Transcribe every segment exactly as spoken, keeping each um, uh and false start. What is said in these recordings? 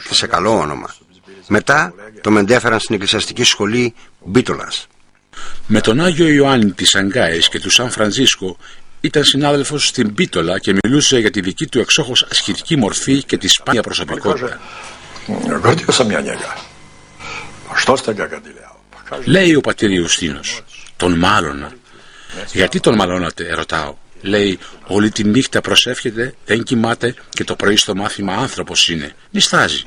τιμήθηκε σε καλό όνομα. Μετά το μετέφεραν στην εκκλησιαστική σχολή Μπίτολας. Με τον Άγιο Ιωάννη της Σανγκάης και του Σαν Φρανσίσκο ήταν συνάδελφος στην Μπίτολα και μιλούσε για τη δική του εξόχως ασχητική μορφή και τη σπάνια προσωπικότητα. Λέει ο πατήρ Ιουστίνος, τον μάλωνα. Γιατί τον μαλώνατε, ρωτάω. Λέει, όλη τη νύχτα προσεύχεται, δεν κοιμάται και το πρωί στο μάθημα άνθρωπος είναι. Νιστάζει.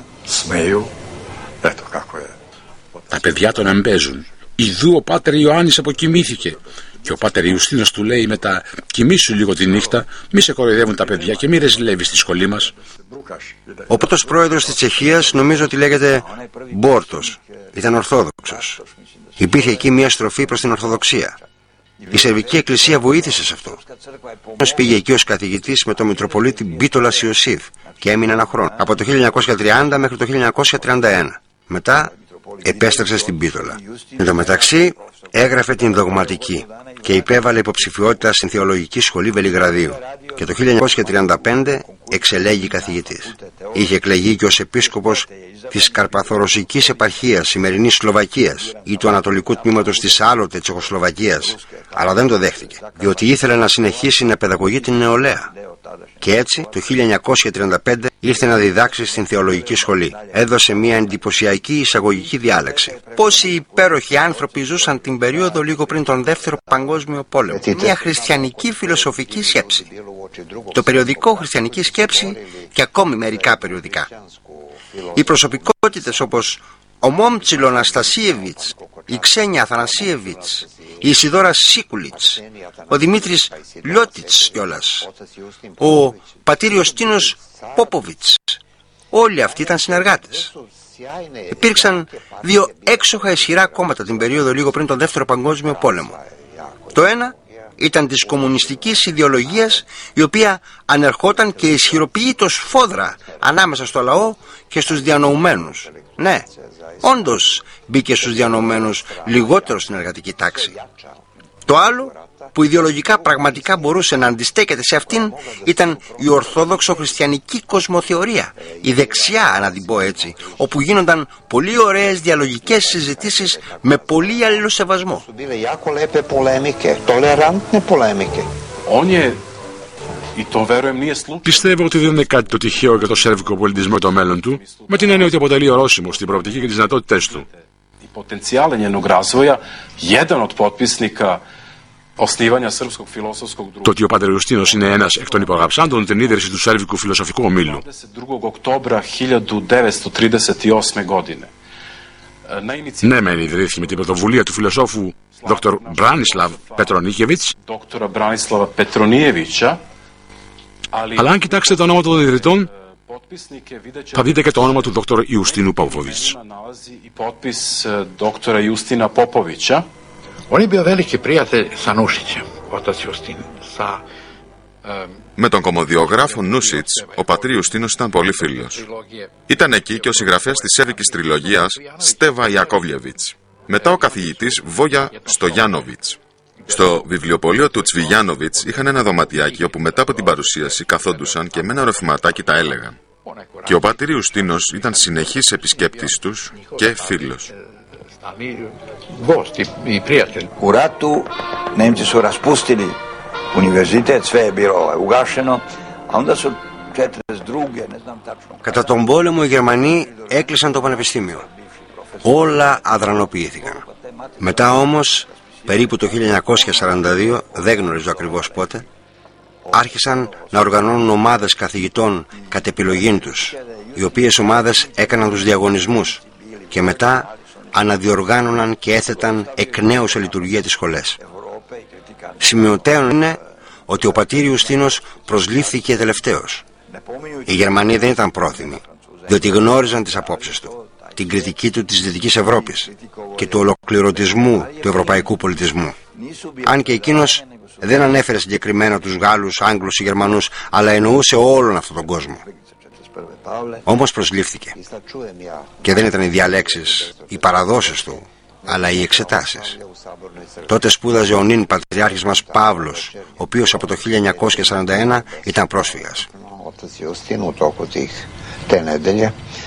Τα παιδιά τον εμπέζουν. Ιδού ο πάτερ Ιωάννης αποκοιμήθηκε. Και ο πάτερ Ιουστίνος του λέει μετά, κοιμήσου λίγο τη νύχτα, μη σε κοροϊδεύουν τα παιδιά και μη ρεζιλεύεις στη σχολή μας. Ο πρώτος πρόεδρος της Τσεχίας νομίζω ότι λέγεται Μπόρτος. Ήταν Ορθόδοξος. Υπήρχε εκεί μια στροφή προς την Ορθοδοξία. Η Σερβική Εκκλησία βοήθησε σε αυτό. Πήγε εκεί ως καθηγητής με τον Μητροπολίτη Μπίτολας Ιωσήφ και έμεινε ένα χρόνο, από το χίλια εννιακόσια τριάντα μέχρι το χίλια εννιακόσια τριάντα ένα. Μετά επέστρεψε στην Μπίτολα. Εν τω μεταξύ έγραφε την δογματική και υπέβαλε υποψηφιότητα στην Θεολογική Σχολή Βελιγραδίου και το χίλια εννιακόσια τριάντα πέντε εξελέγει καθηγητής. Είχε εκλεγεί και ως επίσκοπος της Καρπαθορωσικής επαρχίας σημερινής Σλοβακίας ή του ανατολικού τμήματος της άλλοτε Τσεχοσλοβακίας, αλλά δεν το δέχτηκε, διότι ήθελε να συνεχίσει να παιδαγωγεί την νεολαία. Και έτσι το χίλια εννιακόσια τριάντα πέντε ήρθε να διδάξει στην Θεολογική Σχολή. Έδωσε μια εντυπωσιακή εισαγωγική διάλεξη. Πόσοι υπέροχοι άνθρωποι ζούσαν την περίοδο λίγο πριν τον Δεύτερο Παγκόσμιο Πόλεμο. Μια χριστιανική φιλοσοφική σκέψη. Το περιοδικό Χριστιανική Σκέψη και ακόμη μερικά περιοδικά. Οι προσωπικότητες όπως ο Μόμτσιλο Αναστασίεβιτς, η Ξένια Αθανασίεβιτς, η Ισιδώρα Σίκουλιτς, ο Δημήτρης Λιώτιτς κιόλας, ο πατήρ Ιωστίνος Πόποβιτς, όλοι αυτοί ήταν συνεργάτες. Υπήρξαν δύο έξοχα ισχυρά κόμματα την περίοδο λίγο πριν τον Δεύτερο Παγκόσμιο Πόλεμο. Το ένα ήταν της κομμουνιστικής ιδεολογίας, η οποία ανερχόταν και ισχυροποιείτο σφόδρα ανάμεσα στο λαό και στους διανοουμένους. Ναι, όντως μπήκε στους διανοουμένους λιγότερο στην εργατική τάξη. Το άλλο, που ιδεολογικά πραγματικά μπορούσε να αντιστέκεται σε αυτήν, ήταν η ορθόδοξο-χριστιανική κοσμοθεωρία, η δεξιά, να την πω έτσι, όπου γίνονταν πολύ ωραίες διαλογικές συζητήσεις με πολύ αλληλοσεβασμό. Πιστεύω ότι δεν είναι κάτι το τυχαίο για το σέρβικο πολιτισμό και το μέλλον του, με την έννοια ότι αποτελεί ορόσημο στην προοπτική και τις δυνατότητες του. Το ότι ο πάτερ Ιουστίνος είναι ένας εκ των υπογραψάντων την ίδρυση του Σέρβικου Φιλοσοφικού Ομίλου. Ναι, μεν ιδρύθηκε με την πρωτοβουλία του φιλοσόφου δόκτωρ Μπράνισλαβ Πετρονίκεβιτς, αλλά αν κοιτάξετε το όνομα των ιδρυτών, θα δείτε και το όνομα του δόκτωρ Ιουστίνου Πόποβιτς. Με τον κομμωδιογράφο Νούσιτς, ο πατήρ Ιουστίνος ήταν πολύ φίλος. Ήταν εκεί και ο συγγραφέας της σέρβικης τριλογίας Στέβα Ιακόβλιεβιτς. Μετά ο καθηγητής Βόγια Στογιάνοβιτς. Στο βιβλιοπωλείο του Τσβιγιάνοβιτς είχαν ένα δωματιάκι όπου μετά από την παρουσίαση καθόντουσαν και με ένα ροφηματάκι τα έλεγαν. Και ο πατήρ Ιουστίνος ήταν συνεχής επισκέπτης τους και φίλος. U ratu Nemci su raspustili univerzitet, sve je bilo ugašeno, a onda su četrdeset druge, ne znam tačno. Κατά τον πόλεμο οι Γερμανοί έκλεισαν το πανεπιστήμιο. Όλα αδρανοποιήθηκαν. Μετά όμως, περίπου το χίλια εννιακόσια σαράντα δύο, δεν γνωρίζω ακριβώς πότε, άρχισαν να οργανώνουν ομάδες καθηγητών κατ' επιλογήν τους, οι οποίες ομάδες έκαναν τους διαγωνισμούς και μετά αναδιοργάνωναν και έθεταν εκ νέου σε λειτουργία τις σχολές. Σημειωτέων είναι ότι ο πατήρ Ιουστίνος προσλήφθηκε τελευταίος. Οι Γερμανοί δεν ήταν πρόθυμοι, διότι γνώριζαν τις απόψεις του, την κριτική του της Δυτικής Ευρώπης και του ολοκληρωτισμού του ευρωπαϊκού πολιτισμού. Αν και εκείνος δεν ανέφερε συγκεκριμένα τους Γάλλους, Άγγλους ή Γερμανούς, αλλά εννοούσε όλον αυτόν τον κόσμο. Όμως προσλήφθηκε. Και δεν ήταν οι διαλέξεις, οι παραδόσεις του, αλλά οι εξετάσεις. Τότε σπούδαζε ο νυν πατριάρχης μας Παύλος, ο οποίος από το χίλια εννιακόσια σαράντα ένα ήταν πρόσφυγας.